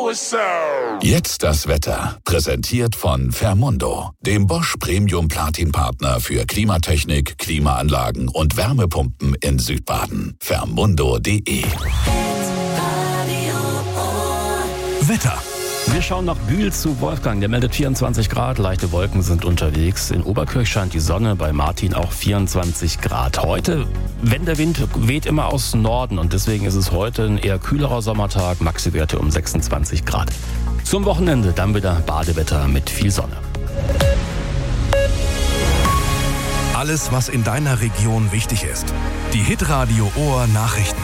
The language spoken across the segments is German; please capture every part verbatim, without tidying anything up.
Jetzt das Wetter. Präsentiert von Fermundo, dem Bosch Premium Platin Partner für Klimatechnik, Klimaanlagen und Wärmepumpen in Südbaden. Fermundo punkt de. Wetter. Wir schauen nach Bühl zu Wolfgang. Der meldet vierundzwanzig Grad, leichte Wolken sind unterwegs. In Oberkirch scheint die Sonne, bei Martin auch vierundzwanzig Grad. Heute, wenn der Wind weht immer aus Norden und deswegen ist es heute ein eher kühlerer Sommertag, Maxi-Werte um sechsundzwanzig Grad. Zum Wochenende dann wieder Badewetter mit viel Sonne. Alles, was in deiner Region wichtig ist. Die Hitradio Ohr Nachrichten.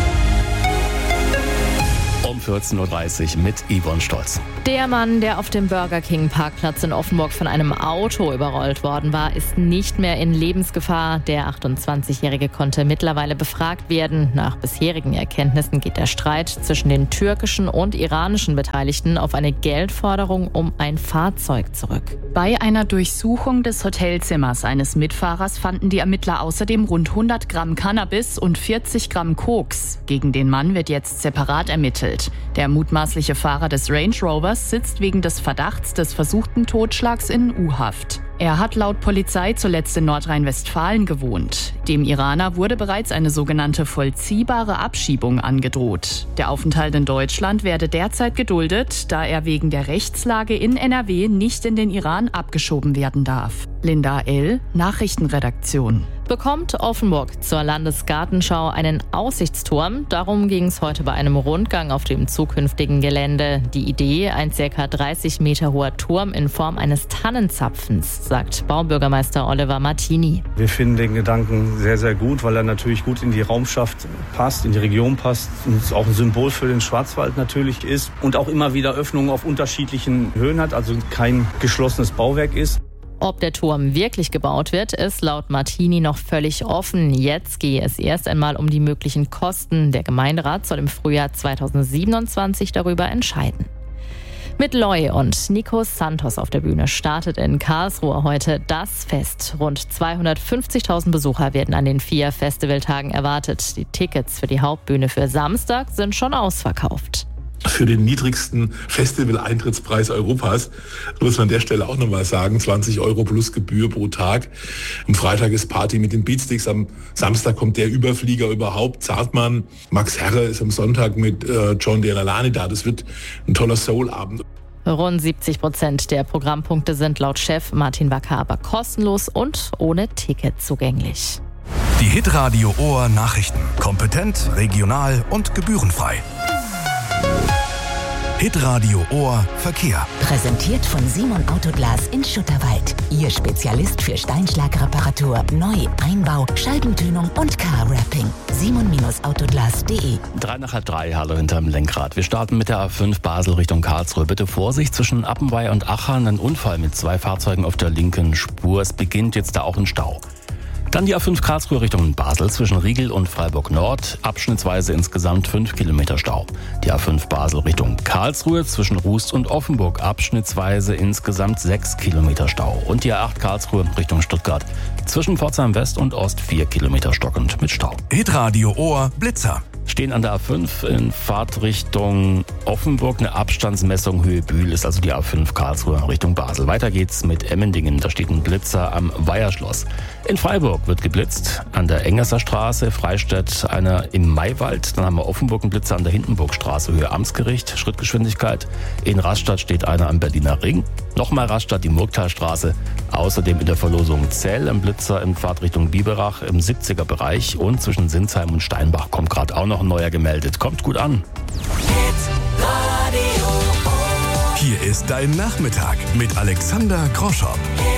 Um vierzehn Uhr dreißig mit Yvonne Stolz. Der Mann, der auf dem Burger King Parkplatz in Offenburg von einem Auto überrollt worden war, ist nicht mehr in Lebensgefahr. Der achtundzwanzigjährige konnte mittlerweile befragt werden. Nach bisherigen Erkenntnissen geht der Streit zwischen den türkischen und iranischen Beteiligten auf eine Geldforderung um ein Fahrzeug zurück. Bei einer Durchsuchung des Hotelzimmers eines Mitfahrers fanden die Ermittler außerdem rund hundert Gramm Cannabis und vierzig Gramm Koks. Gegen den Mann wird jetzt separat ermittelt. Der mutmaßliche Fahrer des Range Rovers sitzt wegen des Verdachts des versuchten Totschlags in U-Haft. Er hat laut Polizei zuletzt in Nordrhein-Westfalen gewohnt. Dem Iraner wurde bereits eine sogenannte vollziehbare Abschiebung angedroht. Der Aufenthalt in Deutschland werde derzeit geduldet, da er wegen der Rechtslage in N R W nicht in den Iran abgeschoben werden darf. Linda L., Nachrichtenredaktion. Bekommt Offenburg zur Landesgartenschau einen Aussichtsturm? Darum ging es heute bei einem Rundgang auf dem zukünftigen Gelände. Die Idee, ein ca. dreißig Meter hoher Turm in Form eines Tannenzapfens, sagt Baubürgermeister Oliver Martini. Wir finden den Gedanken sehr, sehr gut, weil er natürlich gut in die Raumschaft passt, in die Region passt und auch ein Symbol für den Schwarzwald natürlich ist und auch immer wieder Öffnungen auf unterschiedlichen Höhen hat, also kein geschlossenes Bauwerk ist. Ob der Turm wirklich gebaut wird, ist laut Martini noch völlig offen. Jetzt gehe es erst einmal um die möglichen Kosten. Der Gemeinderat soll im Frühjahr zweitausendsiebenundzwanzig darüber entscheiden. Mit Loy und Nico Santos auf der Bühne startet in Karlsruhe heute das Fest. Rund zweihundertfünfzigtausend Besucher werden an den vier Festivaltagen erwartet. Die Tickets für die Hauptbühne für Samstag sind schon ausverkauft. Für den niedrigsten Festival-Eintrittspreis Europas, muss man an der Stelle auch nochmal sagen, zwanzig Euro plus Gebühr pro Tag. Am Freitag ist Party mit den Beatsticks, am Samstag kommt der Überflieger überhaupt, Zartmann. Max Herre ist am Sonntag mit äh, John Delaney da. Das wird ein toller Soul-Abend. Rund siebzig Prozent der Programmpunkte sind laut Chef Martin Wacker aber kostenlos und ohne Ticket zugänglich. Die Hitradio Ohr Nachrichten. Kompetent, regional und gebührenfrei. Hitradio Ohr Verkehr. Präsentiert von Simon Autoglas in Schutterwald. Ihr Spezialist für Steinschlagreparatur, Neu-, Einbau, Scheibentönung und Car-Wrapping. simon Autoglas punkt de. Drei nach halb drei, hallo hinterm Lenkrad. Wir starten mit der A fünf Basel Richtung Karlsruhe. Bitte Vorsicht, zwischen Appenweier und Achern ein Unfall mit zwei Fahrzeugen auf der linken Spur. Es beginnt jetzt da auch ein Stau. Dann die A fünf Karlsruhe Richtung Basel zwischen Riegel und Freiburg Nord. Abschnittsweise insgesamt fünf Kilometer Stau. Die A fünf Basel Richtung Karlsruhe zwischen Rust und Offenburg. Abschnittsweise insgesamt sechs Kilometer Stau. Und die A acht Karlsruhe Richtung Stuttgart. Zwischen Pforzheim West und Ost vier Kilometer stockend mit Stau. Hitradio Ohr Blitzer. Stehen an der A fünf in Fahrtrichtung Offenburg. Eine Abstandsmessung Höhe Bühl ist also die A fünf Karlsruhe Richtung Basel. Weiter geht's mit Emmendingen. Da steht ein Blitzer am Weiherschloss. In Freiburg wird geblitzt. An der Engesser Straße, Freistadt einer im Maywald. Dann haben wir Offenburg einen Blitzer an der Hindenburgstraße, Höhe Amtsgericht, Schrittgeschwindigkeit. In Rastatt steht einer am Berliner Ring. Nochmal Rastatt die Murgtalstraße. Außerdem in der Verlosung Zell ein Blitzer in Fahrtrichtung Biberach im siebziger Bereich. Und zwischen Sinsheim und Steinbach kommt gerade auch noch ein neuer gemeldet. Kommt gut an. Hier ist dein Nachmittag mit Alexander Groschow.